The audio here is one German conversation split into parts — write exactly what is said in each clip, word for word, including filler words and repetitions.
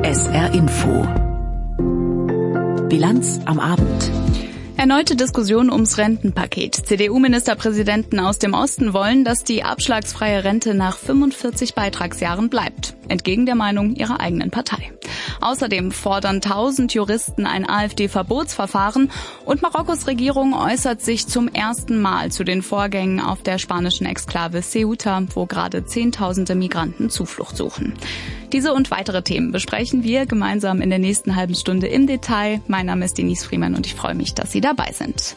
S R Info. Bilanz am Abend. Erneute Diskussion ums Rentenpaket. C D U-Ministerpräsidenten aus dem Osten wollen, dass die abschlagsfreie Rente nach fünfundvierzig Beitragsjahren bleibt, entgegen der Meinung ihrer eigenen Partei. Außerdem fordern tausend Juristen ein AfD-Verbotsverfahren und Marokkos Regierung äußert sich zum ersten Mal zu den Vorgängen auf der spanischen Exklave Ceuta, wo gerade Zehntausende Migranten Zuflucht suchen. Diese und weitere Themen besprechen wir gemeinsam in der nächsten halben Stunde im Detail. Mein Name ist Denise Friemann und ich freue mich, dass Sie dabei sind.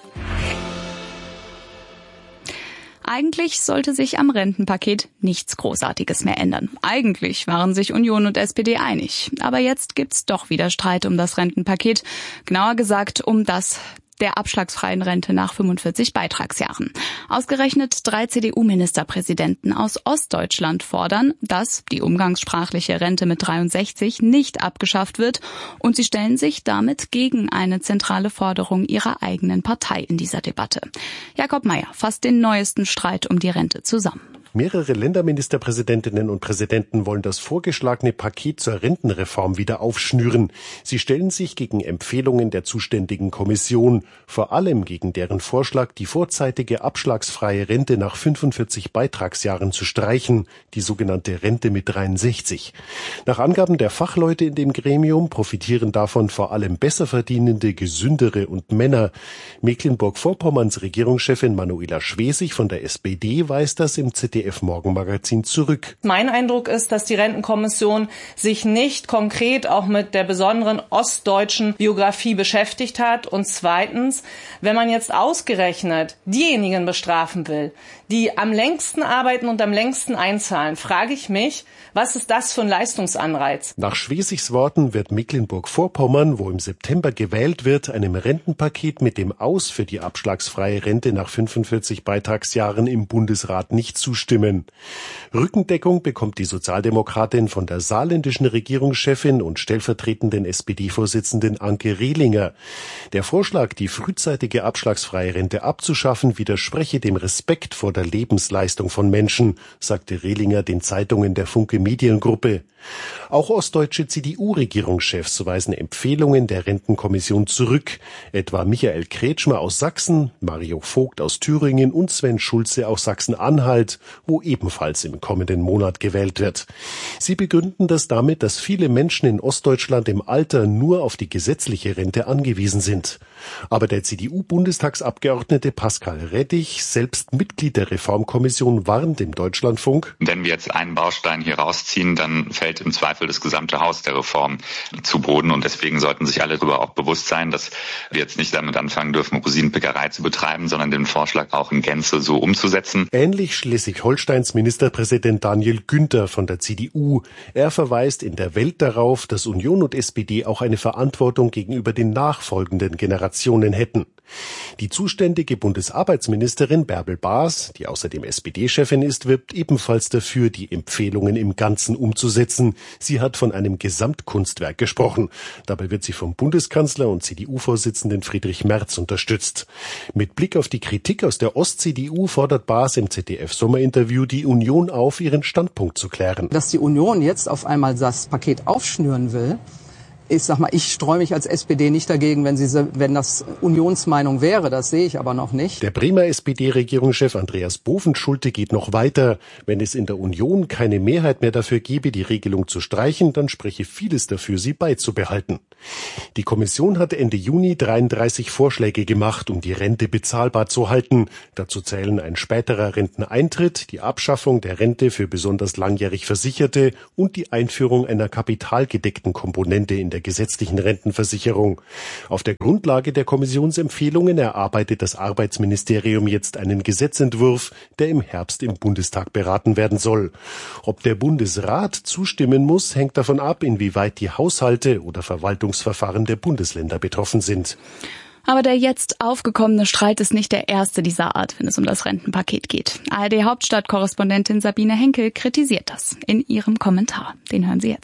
Eigentlich sollte sich am Rentenpaket nichts Großartiges mehr ändern. Eigentlich waren sich Union und S P D einig. Aber jetzt gibt's doch wieder Streit um das Rentenpaket. Genauer gesagt um das der abschlagsfreien Rente nach fünfundvierzig Beitragsjahren. Ausgerechnet drei C D U-Ministerpräsidenten aus Ostdeutschland fordern, dass die umgangssprachliche Rente mit dreiundsechzig nicht abgeschafft wird und sie stellen sich damit gegen eine zentrale Forderung ihrer eigenen Partei in dieser Debatte. Jakob Mayer fasst den neuesten Streit um die Rente zusammen. Mehrere Länderministerpräsidentinnen und Präsidenten wollen das vorgeschlagene Paket zur Rentenreform wieder aufschnüren. Sie stellen sich gegen Empfehlungen der zuständigen Kommission, vor allem gegen deren Vorschlag, die vorzeitige abschlagsfreie Rente nach fünfundvierzig Beitragsjahren zu streichen, die sogenannte Rente mit dreiundsechzig. Nach Angaben der Fachleute in dem Gremium profitieren davon vor allem Besserverdienende, Gesündere und Männer. Mecklenburg-Vorpommerns Regierungschefin Manuela Schwesig von der S P D weist das im Z D F-Morgenmagazin zurück. Mein Eindruck ist, dass die Rentenkommission sich nicht konkret auch mit der besonderen ostdeutschen Biografie beschäftigt hat. Und zweitens, wenn man jetzt ausgerechnet diejenigen bestrafen will, die am längsten arbeiten und am längsten einzahlen, frage ich mich, was ist das für ein Leistungsanreiz? Nach Schwesigs Worten wird Mecklenburg-Vorpommern, wo im September gewählt wird, einem Rentenpaket mit dem Aus für die abschlagsfreie Rente nach fünfundvierzig Beitragsjahren im Bundesrat nicht zustimmen. Rückendeckung bekommt die Sozialdemokratin von der saarländischen Regierungschefin und stellvertretenden S P D-Vorsitzenden Anke Rehlinger. Der Vorschlag, die frühzeitige abschlagsfreie Rente abzuschaffen, widerspreche dem Respekt vor der Lebensleistung von Menschen, sagte Rehlinger den Zeitungen der Funke Mediengruppe. Auch ostdeutsche C D U-Regierungschefs weisen Empfehlungen der Rentenkommission zurück, etwa Michael Kretschmer aus Sachsen, Mario Vogt aus Thüringen und Sven Schulze aus Sachsen-Anhalt, wo ebenfalls im kommenden Monat gewählt wird. Sie begründen das damit, dass viele Menschen in Ostdeutschland im Alter nur auf die gesetzliche Rente angewiesen sind. Aber der C D U-Bundestagsabgeordnete Pascal Rettich, selbst Mitglied der Reformkommission, warnt im Deutschlandfunk: Wenn wir jetzt einen Baustein hier rausziehen, dann fällt im Zweifel das gesamte Haus der Reform zu Boden. Und deswegen sollten sich alle darüber auch bewusst sein, dass wir jetzt nicht damit anfangen dürfen, Rosinenpickerei zu betreiben, sondern den Vorschlag auch in Gänze so umzusetzen. Ähnlich Schleswig-Holsteins Ministerpräsident Daniel Günther von der C D U. Er verweist in der Welt darauf, dass Union und S P D auch eine Verantwortung gegenüber den nachfolgenden Generationen hätten. Die zuständige Bundesarbeitsministerin Bärbel Baas, die außerdem S P D-Chefin ist, wirbt ebenfalls dafür, die Empfehlungen im Ganzen umzusetzen. Sie hat von einem Gesamtkunstwerk gesprochen. Dabei wird sie vom Bundeskanzler und C D U-Vorsitzenden Friedrich Merz unterstützt. Mit Blick auf die Kritik aus der Ost-C D U fordert Baas im Z D F-Sommerinterview die Union auf, ihren Standpunkt zu klären. Dass die Union jetzt auf einmal das Paket aufschnüren will, ich sag mal, ich streue mich als S P D nicht dagegen, wenn, sie, wenn das Unionsmeinung wäre. Das sehe ich aber noch nicht. Der Bremer S P D-Regierungschef Andreas Bovenschulte geht noch weiter. Wenn es in der Union keine Mehrheit mehr dafür gebe, die Regelung zu streichen, dann spreche vieles dafür, sie beizubehalten. Die Kommission hat Ende Juni dreiunddreißig Vorschläge gemacht, um die Rente bezahlbar zu halten. Dazu zählen ein späterer Renteneintritt, die Abschaffung der Rente für besonders langjährig Versicherte und die Einführung einer kapitalgedeckten Komponente in der gesetzlichen Rentenversicherung. Auf der Grundlage der Kommissionsempfehlungen erarbeitet das Arbeitsministerium jetzt einen Gesetzentwurf, der im Herbst im Bundestag beraten werden soll. Ob der Bundesrat zustimmen muss, hängt davon ab, inwieweit die Haushalte oder Verwaltungsverfahren der Bundesländer betroffen sind. Aber der jetzt aufgekommene Streit ist nicht der erste dieser Art, wenn es um das Rentenpaket geht. A R D-Hauptstadtkorrespondentin Sabine Henkel kritisiert das in ihrem Kommentar. Den hören Sie jetzt.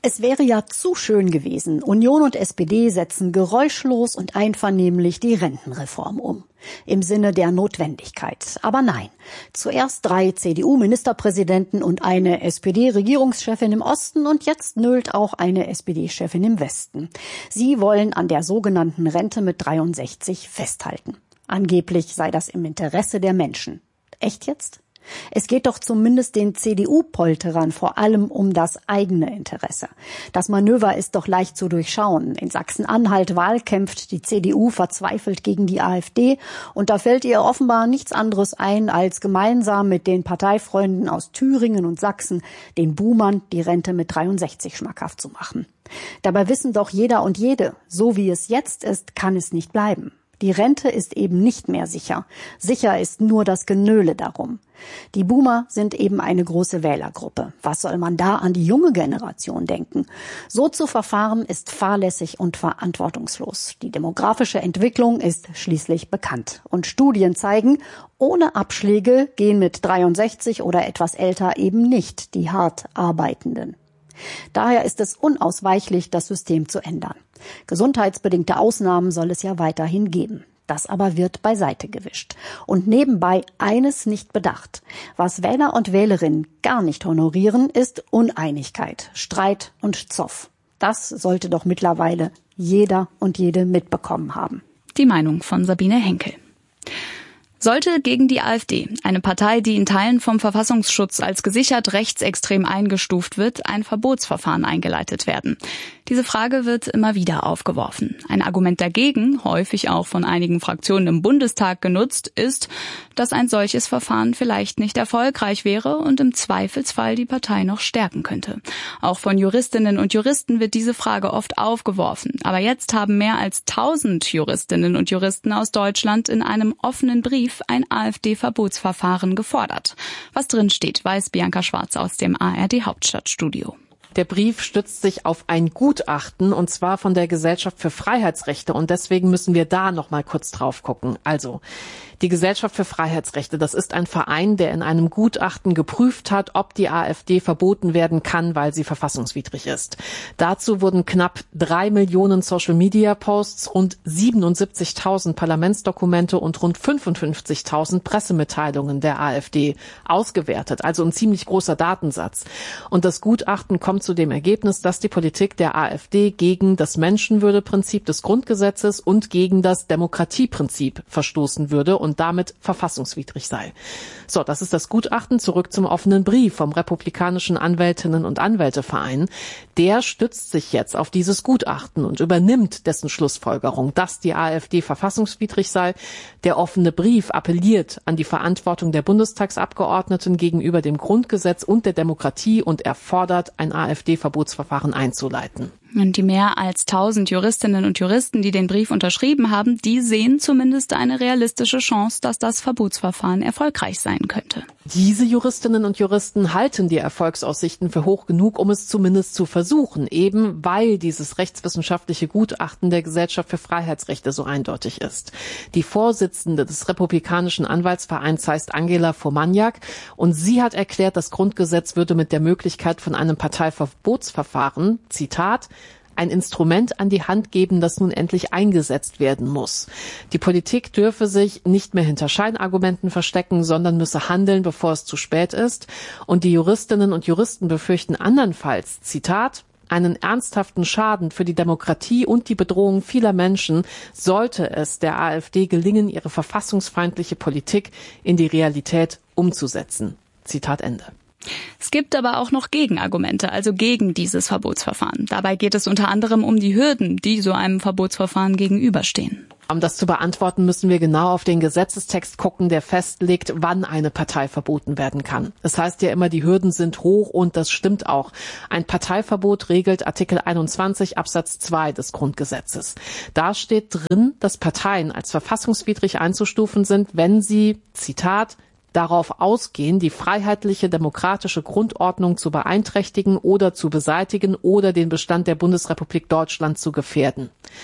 Es wäre ja zu schön gewesen. Union und S P D setzen geräuschlos und einvernehmlich die Rentenreform um. Im Sinne der Notwendigkeit. Aber nein. Zuerst drei C D U-Ministerpräsidenten und eine S P D-Regierungschefin im Osten und jetzt nölt auch eine S P D-Chefin im Westen. Sie wollen an der sogenannten Rente mit dreiundsechzig festhalten. Angeblich sei das im Interesse der Menschen. Echt jetzt? Es geht doch zumindest den C D U-Polterern vor allem um das eigene Interesse. Das Manöver ist doch leicht zu durchschauen. In Sachsen-Anhalt wahlkämpft die C D U verzweifelt gegen die AfD und da fällt ihr offenbar nichts anderes ein, als gemeinsam mit den Parteifreunden aus Thüringen und Sachsen den Boomern die Rente mit dreiundsechzig schmackhaft zu machen. Dabei wissen doch jeder und jede, so wie es jetzt ist, kann es nicht bleiben. Die Rente ist eben nicht mehr sicher. Sicher ist nur das Genöle darum. Die Boomer sind eben eine große Wählergruppe. Was soll man da an die junge Generation denken? So zu verfahren ist fahrlässig und verantwortungslos. Die demografische Entwicklung ist schließlich bekannt. Und Studien zeigen, ohne Abschläge gehen mit dreiundsechzig oder etwas älter eben nicht die hart Arbeitenden. Daher ist es unausweichlich, das System zu ändern. Gesundheitsbedingte Ausnahmen soll es ja weiterhin geben. Das aber wird beiseite gewischt. Und nebenbei eines nicht bedacht. Was Wähler und Wählerinnen gar nicht honorieren, ist Uneinigkeit, Streit und Zoff. Das sollte doch mittlerweile jeder und jede mitbekommen haben. Die Meinung von Sabine Henkel. Sollte gegen die AfD, eine Partei, die in Teilen vom Verfassungsschutz als gesichert rechtsextrem eingestuft wird, ein Verbotsverfahren eingeleitet werden? Diese Frage wird immer wieder aufgeworfen. Ein Argument dagegen, häufig auch von einigen Fraktionen im Bundestag genutzt, ist, dass ein solches Verfahren vielleicht nicht erfolgreich wäre und im Zweifelsfall die Partei noch stärken könnte. Auch von Juristinnen und Juristen wird diese Frage oft aufgeworfen. Aber jetzt haben mehr als tausend Juristinnen und Juristen aus Deutschland in einem offenen Brief ein AfD-Verbotsverfahren gefordert. Was drin steht, weiß Bianca Schwarz aus dem A R D-Hauptstadtstudio. Der Brief stützt sich auf ein Gutachten, und zwar von der Gesellschaft für Freiheitsrechte. Und deswegen müssen wir da noch mal kurz drauf gucken. Also, die Gesellschaft für Freiheitsrechte, das ist ein Verein, der in einem Gutachten geprüft hat, ob die AfD verboten werden kann, weil sie verfassungswidrig ist. Dazu wurden knapp drei Millionen Social-Media-Posts, rund siebenundsiebzigtausend Parlamentsdokumente und rund fünfundfünfzigtausend Pressemitteilungen der AfD ausgewertet. Also ein ziemlich großer Datensatz. Und das Gutachten kommt zu dem Ergebnis, dass die Politik der AfD gegen das Menschenwürdeprinzip des Grundgesetzes und gegen das Demokratieprinzip verstoßen würde und damit verfassungswidrig sei. So, das ist das Gutachten. Zurück zum offenen Brief vom Republikanischen Anwältinnen- und Anwälteverein. Der stützt sich jetzt auf dieses Gutachten und übernimmt dessen Schlussfolgerung, dass die AfD verfassungswidrig sei. Der offene Brief appelliert an die Verantwortung der Bundestagsabgeordneten gegenüber dem Grundgesetz und der Demokratie und er fordert, ein AfD-Verbotsverfahren einzuleiten. Und die mehr als tausend Juristinnen und Juristen, die den Brief unterschrieben haben, die sehen zumindest eine realistische Chance, dass das Verbotsverfahren erfolgreich sein könnte. Diese Juristinnen und Juristen halten die Erfolgsaussichten für hoch genug, um es zumindest zu versuchen, eben weil dieses rechtswissenschaftliche Gutachten der Gesellschaft für Freiheitsrechte so eindeutig ist. Die Vorsitzende des Republikanischen Anwaltsvereins heißt Angela Fomaniak und sie hat erklärt, das Grundgesetz würde mit der Möglichkeit von einem Parteiverbotsverfahren, Zitat, ein Instrument an die Hand geben, das nun endlich eingesetzt werden muss. Die Politik dürfe sich nicht mehr hinter Scheinargumenten verstecken, sondern müsse handeln, bevor es zu spät ist. Und die Juristinnen und Juristen befürchten andernfalls, Zitat, einen ernsthaften Schaden für die Demokratie und die Bedrohung vieler Menschen, sollte es der AfD gelingen, ihre verfassungsfeindliche Politik in die Realität umzusetzen. Zitat Ende. Es gibt aber auch noch Gegenargumente, also gegen dieses Verbotsverfahren. Dabei geht es unter anderem um die Hürden, die so einem Verbotsverfahren gegenüberstehen. Um das zu beantworten, müssen wir genau auf den Gesetzestext gucken, der festlegt, wann eine Partei verboten werden kann. Es heißt ja immer, die Hürden sind hoch und das stimmt auch. Ein Parteiverbot regelt Artikel einundzwanzig Absatz zwei des Grundgesetzes. Da steht drin, dass Parteien als verfassungswidrig einzustufen sind, wenn sie, Zitat, darauf ausgehen, die freiheitliche demokratische Grundordnung zu beeinträchtigen oder zu beseitigen oder den Bestand der Bundesrepublik Deutschland zu gefährden.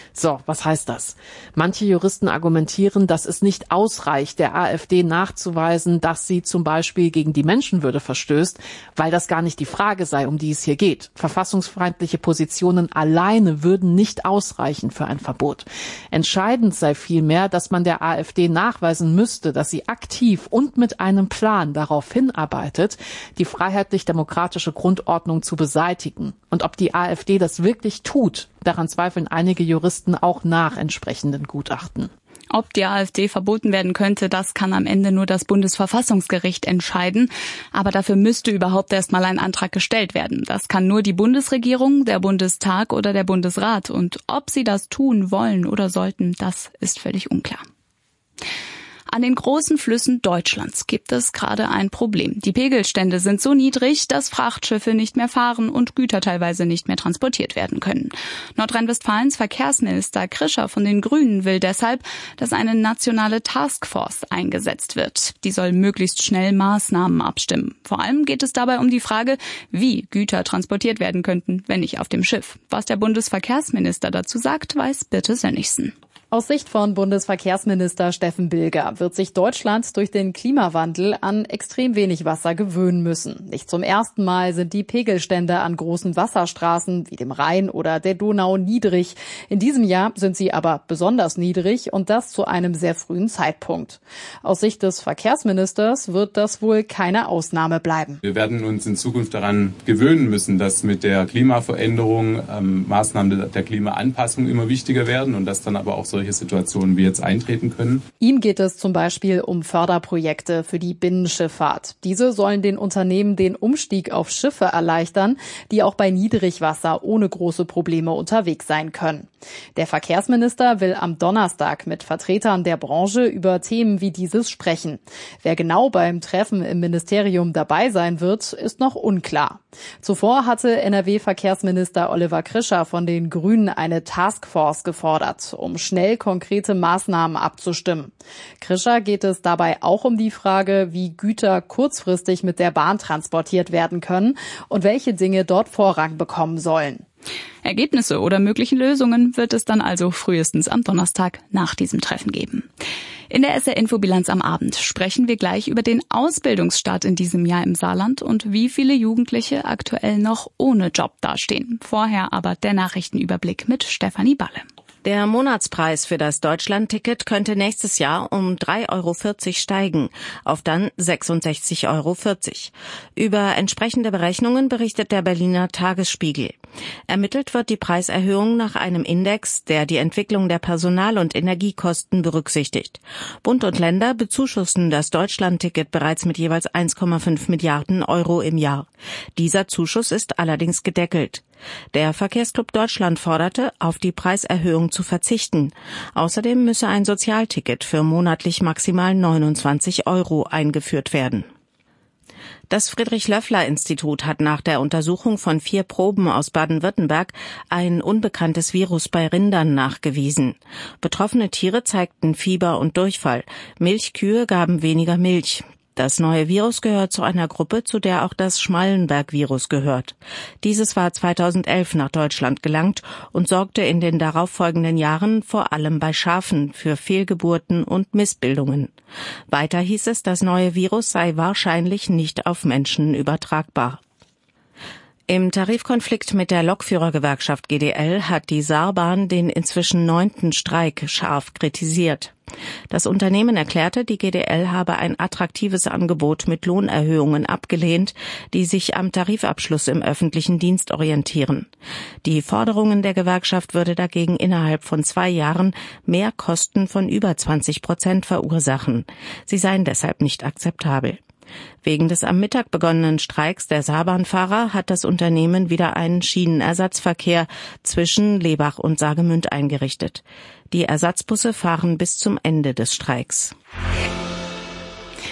So, was heißt das? Manche Juristen argumentieren, dass es nicht ausreicht, der AfD nachzuweisen, dass sie zum Beispiel gegen die Menschenwürde verstößt, weil das gar nicht die Frage sei, um die es hier geht. Verfassungsfeindliche Positionen alleine würden nicht ausreichen für ein Verbot. Entscheidend sei vielmehr, dass man der AfD nachweisen müsste, dass sie aktiv und mit einem Plan darauf hinarbeitet, die freiheitlich-demokratische Grundordnung zu beseitigen. Und ob die AfD das wirklich tut, daran zweifeln einige Juristen auch nach entsprechenden Gutachten. Ob die AfD verboten werden könnte, das kann am Ende nur das Bundesverfassungsgericht entscheiden. Aber dafür müsste überhaupt erst mal ein Antrag gestellt werden. Das kann nur die Bundesregierung, der Bundestag oder der Bundesrat. Und ob sie das tun wollen oder sollten, das ist völlig unklar. An den großen Flüssen Deutschlands gibt es gerade ein Problem. Die Pegelstände sind so niedrig, dass Frachtschiffe nicht mehr fahren und Güter teilweise nicht mehr transportiert werden können. Nordrhein-Westfalens Verkehrsminister Krischer von den Grünen will deshalb, dass eine nationale Taskforce eingesetzt wird. Die soll möglichst schnell Maßnahmen abstimmen. Vor allem geht es dabei um die Frage, wie Güter transportiert werden könnten, wenn nicht auf dem Schiff. Was der Bundesverkehrsminister dazu sagt, weiß Birte Sönnigsen. Aus Sicht von Bundesverkehrsminister Steffen Bilger wird sich Deutschland durch den Klimawandel an extrem wenig Wasser gewöhnen müssen. Nicht zum ersten Mal sind die Pegelstände an großen Wasserstraßen wie dem Rhein oder der Donau niedrig. In diesem Jahr sind sie aber besonders niedrig und das zu einem sehr frühen Zeitpunkt. Aus Sicht des Verkehrsministers wird das wohl keine Ausnahme bleiben. Wir werden uns in Zukunft daran gewöhnen müssen, dass mit der Klimaveränderung ähm, Maßnahmen der Klimaanpassung immer wichtiger werden und dass dann aber auch so solche Situationen wie jetzt eintreten können. Ihm geht es zum Beispiel um Förderprojekte für die Binnenschifffahrt. Diese sollen den Unternehmen den Umstieg auf Schiffe erleichtern, die auch bei Niedrigwasser ohne große Probleme unterwegs sein können. Der Verkehrsminister will am Donnerstag mit Vertretern der Branche über Themen wie dieses sprechen. Wer genau beim Treffen im Ministerium dabei sein wird, ist noch unklar. Zuvor hatte N R W-Verkehrsminister Oliver Krischer von den Grünen eine Taskforce gefordert, um schnell konkrete Maßnahmen abzustimmen. Krischer geht es dabei auch um die Frage, wie Güter kurzfristig mit der Bahn transportiert werden können und welche Dinge dort Vorrang bekommen sollen. Ergebnisse oder mögliche Lösungen wird es dann also frühestens am Donnerstag nach diesem Treffen geben. In der S R-Infobilanz am Abend sprechen wir gleich über den Ausbildungsstart in diesem Jahr im Saarland und wie viele Jugendliche aktuell noch ohne Job dastehen. Vorher aber der Nachrichtenüberblick mit Stefanie Balle. Der Monatspreis für das Deutschlandticket könnte nächstes Jahr um drei Euro vierzig steigen, auf dann sechsundsechzig Euro vierzig. Über entsprechende Berechnungen berichtet der Berliner Tagesspiegel. Ermittelt wird die Preiserhöhung nach einem Index, der die Entwicklung der Personal- und Energiekosten berücksichtigt. Bund und Länder bezuschussen das Deutschlandticket bereits mit jeweils eins Komma fünf Milliarden Euro im Jahr. Dieser Zuschuss ist allerdings gedeckelt. Der Verkehrsclub Deutschland forderte, auf die Preiserhöhung zu verzichten. Außerdem müsse ein Sozialticket für monatlich maximal neunundzwanzig Euro eingeführt werden. Das Friedrich-Löffler-Institut hat nach der Untersuchung von vier Proben aus Baden-Württemberg ein unbekanntes Virus bei Rindern nachgewiesen. Betroffene Tiere zeigten Fieber und Durchfall. Milchkühe gaben weniger Milch. Das neue Virus gehört zu einer Gruppe, zu der auch das Schmallenberg-Virus gehört. Dieses war zweitausendelf nach Deutschland gelangt und sorgte in den darauffolgenden Jahren vor allem bei Schafen für Fehlgeburten und Missbildungen. Weiter hieß es, das neue Virus sei wahrscheinlich nicht auf Menschen übertragbar. Im Tarifkonflikt mit der Lokführergewerkschaft G D L hat die Saarbahn den inzwischen neunten Streik scharf kritisiert. Das Unternehmen erklärte, die G D L habe ein attraktives Angebot mit Lohnerhöhungen abgelehnt, die sich am Tarifabschluss im öffentlichen Dienst orientieren. Die Forderungen der Gewerkschaft würde dagegen innerhalb von zwei Jahren mehr Kosten von über zwanzig Prozent verursachen. Sie seien deshalb nicht akzeptabel. Wegen des am Mittag begonnenen Streiks der Saarbahnfahrer hat das Unternehmen wieder einen Schienenersatzverkehr zwischen Lebach und Saargemünd eingerichtet. Die Ersatzbusse fahren bis zum Ende des Streiks.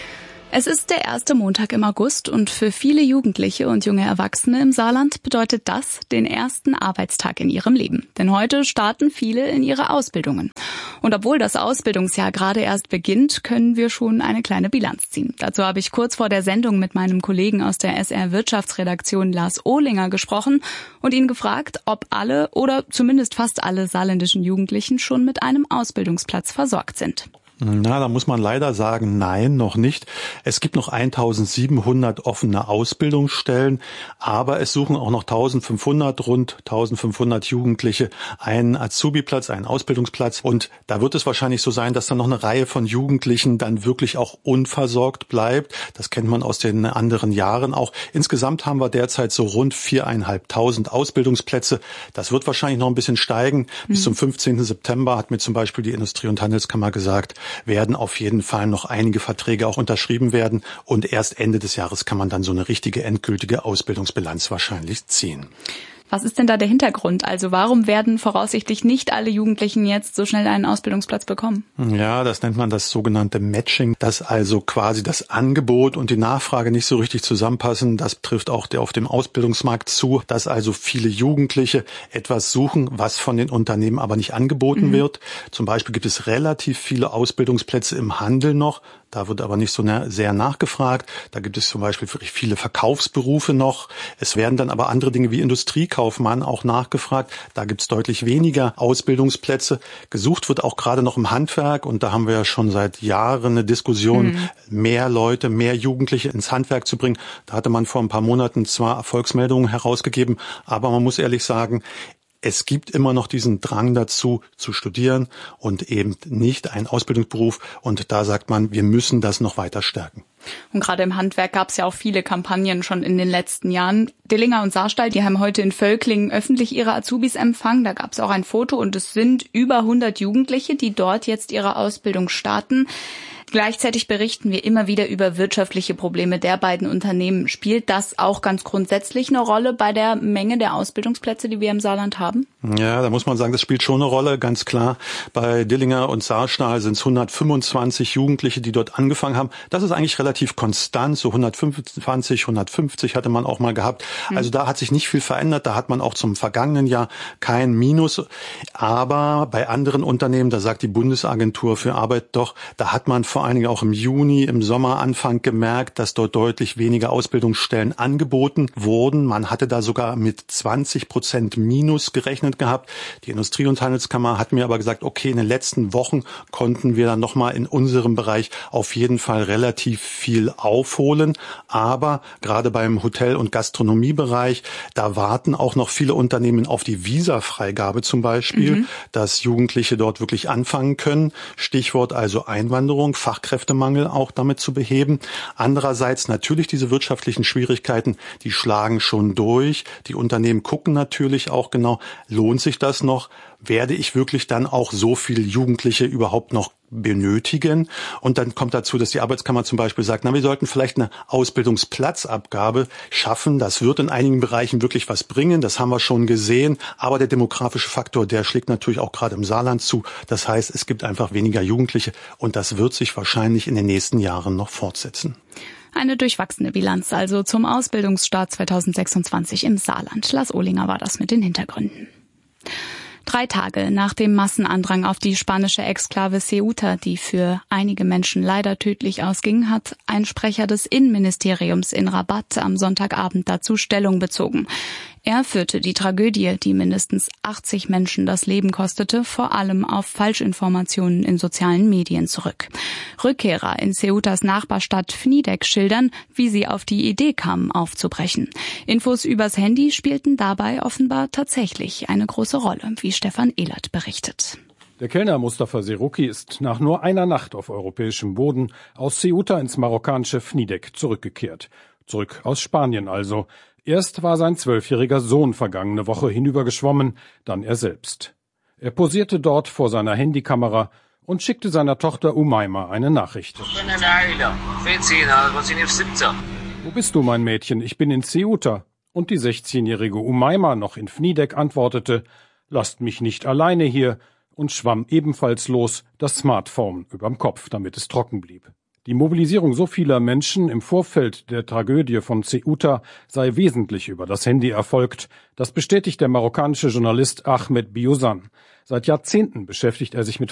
Es ist der erste Montag im August und für viele Jugendliche und junge Erwachsene im Saarland bedeutet das den ersten Arbeitstag in ihrem Leben. Denn heute starten viele in ihre Ausbildungen. Und obwohl das Ausbildungsjahr gerade erst beginnt, können wir schon eine kleine Bilanz ziehen. Dazu habe ich kurz vor der Sendung mit meinem Kollegen aus der S R Wirtschaftsredaktion Lars Ohlinger gesprochen und ihn gefragt, ob alle oder zumindest fast alle saarländischen Jugendlichen schon mit einem Ausbildungsplatz versorgt sind. Na, da muss man leider sagen, nein, noch nicht. Es gibt noch eintausendsiebenhundert offene Ausbildungsstellen, aber es suchen auch noch eintausendfünfhundert, rund eintausendfünfhundert Jugendliche einen Azubi-Platz, einen Ausbildungsplatz. Und da wird es wahrscheinlich so sein, dass dann noch eine Reihe von Jugendlichen dann wirklich auch unversorgt bleibt. Das kennt man aus den anderen Jahren auch. Insgesamt haben wir derzeit so rund viereinhalbtausend Ausbildungsplätze. Das wird wahrscheinlich noch ein bisschen steigen. Mhm. Bis zum fünfzehnten September hat mir zum Beispiel die Industrie- und Handelskammer gesagt, werden auf jeden Fall noch einige Verträge auch unterschrieben werden. Und erst Ende des Jahres kann man dann so eine richtige endgültige Ausbildungsbilanz wahrscheinlich ziehen. Was ist denn da der Hintergrund? Also warum werden voraussichtlich nicht alle Jugendlichen jetzt so schnell einen Ausbildungsplatz bekommen? Ja, das nennt man das sogenannte Matching, dass also quasi das Angebot und die Nachfrage nicht so richtig zusammenpassen. Das trifft auch auf dem Ausbildungsmarkt zu, dass also viele Jugendliche etwas suchen, was von den Unternehmen aber nicht angeboten mhm. wird. Zum Beispiel gibt es relativ viele Ausbildungsplätze im Handel noch. Da wird aber nicht so sehr nachgefragt. Da gibt es zum Beispiel viele Verkaufsberufe noch. Es werden dann aber andere Dinge wie Industriekaufmann auch nachgefragt. Da gibt es deutlich weniger Ausbildungsplätze. Gesucht wird auch gerade noch im Handwerk. Und da haben wir ja schon seit Jahren eine Diskussion, mhm. mehr Leute, mehr Jugendliche ins Handwerk zu bringen. Da hatte man vor ein paar Monaten zwar Erfolgsmeldungen herausgegeben, aber man muss ehrlich sagen, es gibt immer noch diesen Drang dazu, zu studieren und eben nicht einen Ausbildungsberuf. Und da sagt man, wir müssen das noch weiter stärken. Und gerade im Handwerk gab es ja auch viele Kampagnen schon in den letzten Jahren. Dillinger und Saarstahl, die haben heute in Völklingen öffentlich ihre Azubis empfangen. Da gab es auch ein Foto und es sind über hundert Jugendliche, die dort jetzt ihre Ausbildung starten. Gleichzeitig berichten wir immer wieder über wirtschaftliche Probleme der beiden Unternehmen. Spielt das auch ganz grundsätzlich eine Rolle bei der Menge der Ausbildungsplätze, die wir im Saarland haben? Ja, da muss man sagen, das spielt schon eine Rolle, ganz klar. Bei Dillinger und Saarstahl sind es hundertfünfundzwanzig Jugendliche, die dort angefangen haben. Das ist eigentlich relativ konstant, so hundertfünfundzwanzig, hundertfünfzig hatte man auch mal gehabt. Also da hat sich nicht viel verändert, da hat man auch zum vergangenen Jahr kein Minus. Aber bei anderen Unternehmen, da sagt die Bundesagentur für Arbeit doch, da hat man vor allen Dingen auch im Juni, im Sommeranfang gemerkt, dass dort deutlich weniger Ausbildungsstellen angeboten wurden. Man hatte da sogar mit zwanzig Prozent Minus gerechnet gehabt. Die Industrie- und Handelskammer hat mir aber gesagt, okay, in den letzten Wochen konnten wir dann nochmal in unserem Bereich auf jeden Fall relativ viel aufholen. Aber gerade beim Hotel- und Gastronomiebereich, da warten auch noch viele Unternehmen auf die Visafreigabe zum Beispiel, mhm. dass Jugendliche dort wirklich anfangen können. Stichwort also Einwanderung, Fachkräftemangel auch damit zu beheben. Andererseits natürlich diese wirtschaftlichen Schwierigkeiten, die schlagen schon durch. Die Unternehmen gucken natürlich auch genau, lohnt sich das noch? Werde ich wirklich dann auch so viele Jugendliche überhaupt noch benötigen? Und dann kommt dazu, dass die Arbeitskammer zum Beispiel sagt, na, wir sollten vielleicht eine Ausbildungsplatzabgabe schaffen. Das wird in einigen Bereichen wirklich was bringen. Das haben wir schon gesehen. Aber der demografische Faktor, der schlägt natürlich auch gerade im Saarland zu. Das heißt, es gibt einfach weniger Jugendliche und das wird sich wahrscheinlich in den nächsten Jahren noch fortsetzen. Eine durchwachsene Bilanz also zum Ausbildungsstart zweitausendsechsundzwanzig im Saarland. Lars Ohlinger war das mit den Hintergründen. Drei Tage nach dem Massenandrang auf die spanische Exklave Ceuta, die für einige Menschen leider tödlich ausging, hat ein Sprecher des Innenministeriums in Rabat am Sonntagabend dazu Stellung bezogen. Er führte die Tragödie, die mindestens achtzig Menschen das Leben kostete, vor allem auf Falschinformationen in sozialen Medien zurück. Rückkehrer in Ceutas Nachbarstadt Fnidek schildern, wie sie auf die Idee kamen, aufzubrechen. Infos übers Handy spielten dabei offenbar tatsächlich eine große Rolle, wie Stefan Ehlert berichtet. Der Kellner Mustafa Seruki ist nach nur einer Nacht auf europäischem Boden aus Ceuta ins marokkanische Fnidek zurückgekehrt. Zurück aus Spanien also. Erst war sein zwölfjähriger Sohn vergangene Woche hinübergeschwommen, dann er selbst. Er posierte dort vor seiner Handykamera und schickte seiner Tochter Umayma eine Nachricht. Wo bist du, mein Mädchen? Ich bin in Ceuta. Und die sechzehnjährige Umayma, noch in Fnidek, antwortete, lasst mich nicht alleine hier, und schwamm ebenfalls los, das Smartphone überm Kopf, damit es trocken blieb. Die Mobilisierung so vieler Menschen im Vorfeld der Tragödie von Ceuta sei wesentlich über das Handy erfolgt. Das bestätigt der marokkanische Journalist Ahmed Biozan. Seit Jahrzehnten beschäftigt er sich mit